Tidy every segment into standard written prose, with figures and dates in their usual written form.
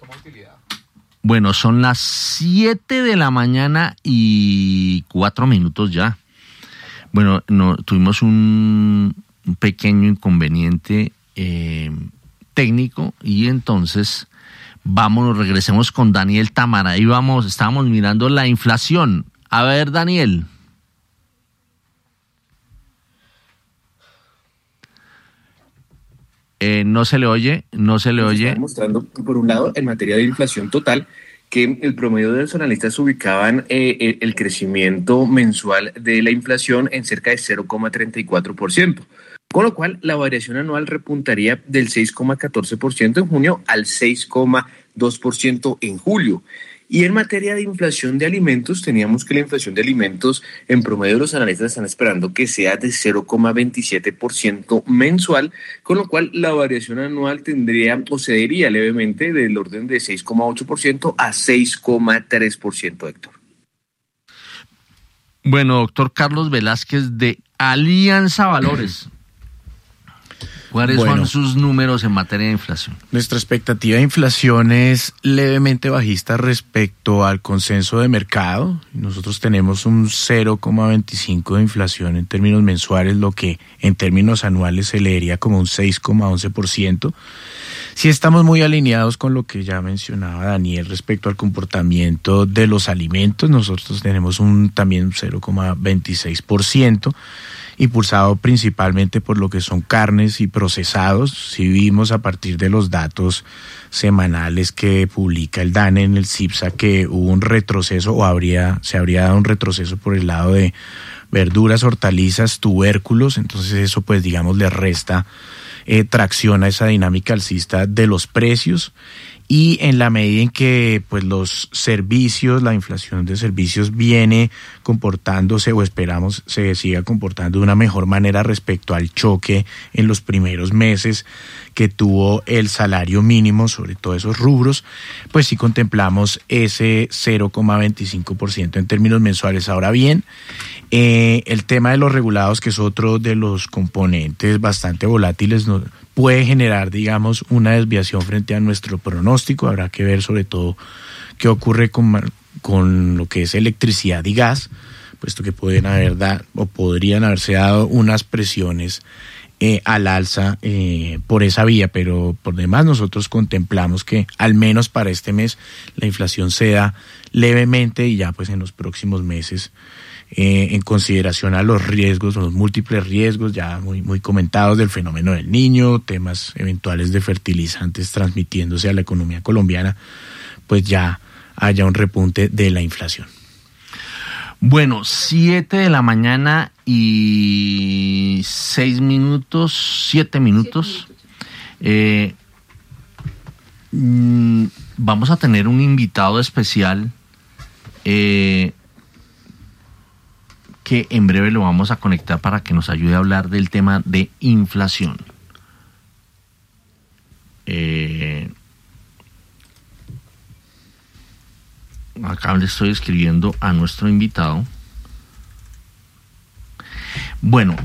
Bueno, son las 7 de la mañana y 4 minutos ya. Bueno, tuvimos un pequeño inconveniente técnico y entonces regresemos con Daniel Támara. Estábamos mirando la inflación. A ver, Daniel. No se le oye. Está mostrando, por un lado, en materia de inflación total, que el promedio de los analistas ubicaban el crecimiento mensual de la inflación en cerca de 0,34%, con lo cual la variación anual repuntaría del 6,14% en junio al 6,2% en julio. Y en materia de inflación de alimentos, teníamos que la inflación de alimentos en promedio los analistas están esperando que sea de 0,27% mensual, con lo cual la variación anual tendría o cedería levemente del orden de 6,8% a 6,3%, Héctor. Bueno, doctor Carlos Velázquez de Alianza Valores. ¿Cuáles son sus números en materia de inflación? Nuestra expectativa de inflación es levemente bajista respecto al consenso de mercado. Nosotros tenemos un 0,25 de inflación en términos mensuales, lo que en términos anuales se leería como un 6,11%. Sí estamos muy alineados con lo que ya mencionaba Daniel respecto al comportamiento de los alimentos. Nosotros tenemos también un 0,26%. Impulsado principalmente por lo que son carnes y procesados. Si vimos a partir de los datos semanales que publica el DANE en el CIPSA que hubo un retroceso se habría dado un retroceso por el lado de verduras, hortalizas, tubérculos, entonces eso pues digamos le resta tracción a esa dinámica alcista de los precios. Y en la medida en que pues los servicios, la inflación de servicios viene comportándose o esperamos se siga comportando de una mejor manera respecto al choque en los primeros meses que tuvo el salario mínimo sobre todos esos rubros, pues sí contemplamos ese 0,25% en términos mensuales. Ahora bien, el tema de los regulados, que es otro de los componentes bastante volátiles, puede generar, digamos, una desviación frente a nuestro pronóstico. Habrá que ver sobre todo qué ocurre con lo que es electricidad y gas, puesto que podrían haberse dado unas presiones al alza por esa vía, pero por demás nosotros contemplamos que al menos para este mes la inflación ceda levemente y ya pues en los próximos meses en consideración a los riesgos, los múltiples riesgos ya muy comentados del fenómeno del Niño, temas eventuales de fertilizantes transmitiéndose a la economía colombiana, pues ya haya un repunte de la inflación. Bueno, 7 de la mañana y 7 minutos. Vamos a tener un invitado especial que en breve lo vamos a conectar para que nos ayude a hablar del tema de inflación. Acá le estoy escribiendo a nuestro invitado. Bueno,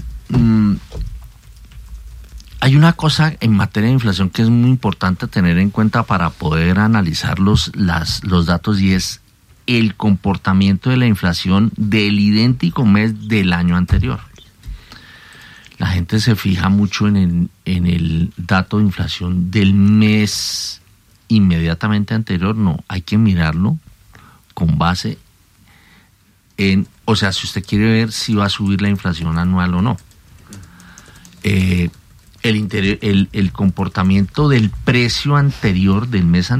hay una cosa en materia de inflación que es muy importante tener en cuenta para poder analizar los datos, y es el comportamiento de la inflación del idéntico mes del año anterior. La gente se fija mucho en el dato de inflación del mes inmediatamente anterior. No, hay que mirarlo con base en, o sea, si usted quiere ver si va a subir la inflación anual o no. El comportamiento del precio anterior del mes anterior